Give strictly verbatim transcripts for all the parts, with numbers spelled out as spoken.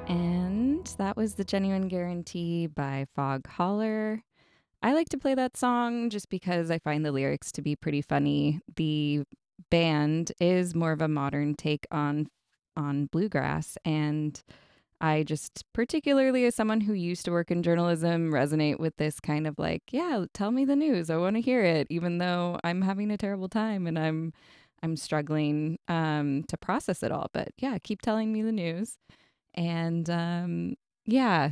And that was The Genuine Guarantee by Fog Holler. I like to play that song just because I find the lyrics to be pretty funny. The band is more of a modern take on on bluegrass, and I just, particularly as someone who used to work in journalism, resonate with this kind of like, yeah, tell me the news. I want to hear it, even though I'm having a terrible time and I'm I'm struggling um, to process it all. But yeah, keep telling me the news. And um, yeah,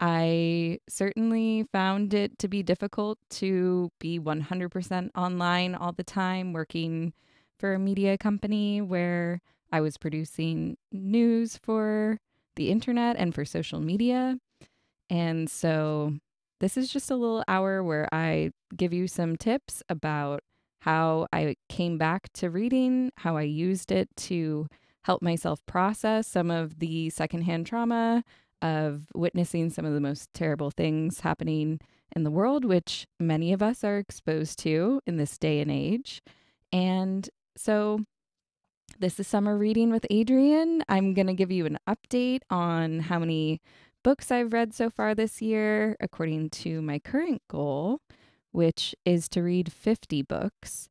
I certainly found it to be difficult to be one hundred percent online all the time, working for a media company where I was producing news for the internet and for social media. And so this is just a little hour where I give you some tips about how I came back to reading, how I used it to help myself process some of the secondhand trauma of witnessing some of the most terrible things happening in the world, which many of us are exposed to in this day and age. And so this is Summer Reading with Adrienne. I'm going to give you an update on how many books I've read so far this year, according to my current goal, which is to read fifty books.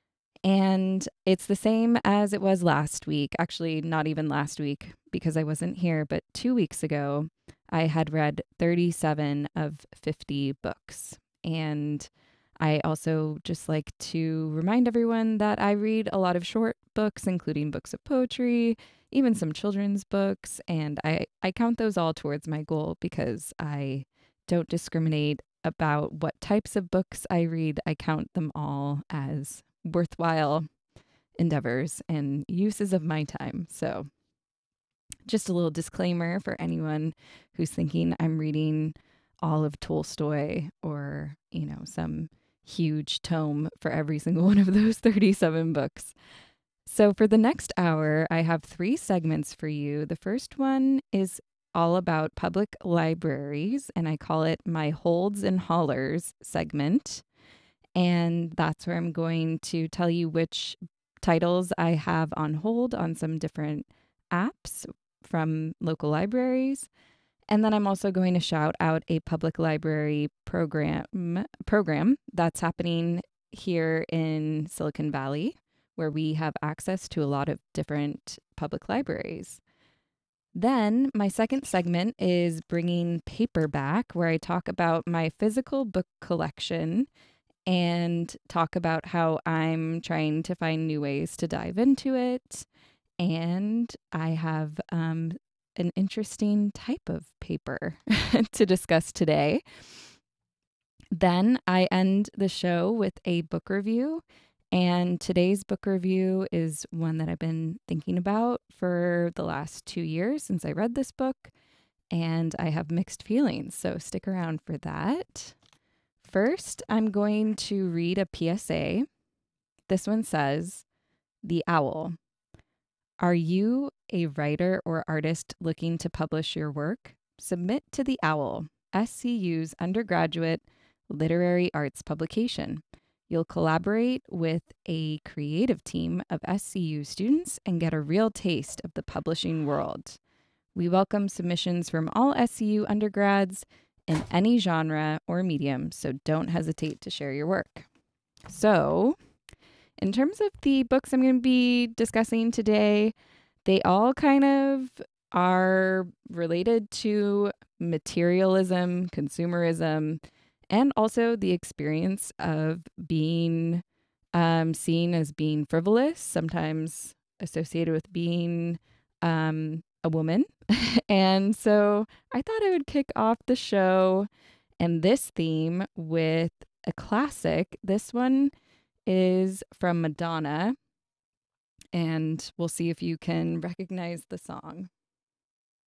And it's the same as it was last week. Actually, not even last week because I wasn't here, but two weeks ago, I had read thirty-seven of fifty books. And I also just like to remind everyone that I read a lot of short books, including books of poetry, even some children's books, and I, I count those all towards my goal because I don't discriminate about what types of books I read. I count them all as worthwhile endeavors and uses of my time. So, just a little disclaimer for anyone who's thinking I'm reading all of Tolstoy or, you know, some huge tome for every single one of those thirty-seven books. So, for the next hour, I have three segments for you. The first one is all about public libraries, and I call it my Holds and Hollers segment. And that's where I'm going to tell you which titles I have on hold on some different apps from local libraries. And then I'm also going to shout out a public library program program that's happening here in Silicon Valley, where we have access to a lot of different public libraries. Then my second segment is bringing paperback, where I talk about my physical book collection and talk about how I'm trying to find new ways to dive into it. And I have um, an interesting type of paper to discuss today. Then I end the show with a book review. And today's book review is one that I've been thinking about for the last two years since I read this book. And I have mixed feelings, so stick around for that. First, I'm going to read a P S A. This one says, The Owl. Are you a writer or artist looking to publish your work? Submit to The Owl, S C U's undergraduate literary arts publication. You'll collaborate with a creative team of S C U students and get a real taste of the publishing world. We welcome submissions from all S C U undergrads in any genre or medium, so don't hesitate to share your work. So, in terms of the books I'm going to be discussing today, they all kind of are related to materialism, consumerism, and also the experience of being um, seen as being frivolous, sometimes associated with being um, a woman. And so I thought I would kick off the show and this theme with a classic. This one is from Madonna, and we'll see if you can recognize the song.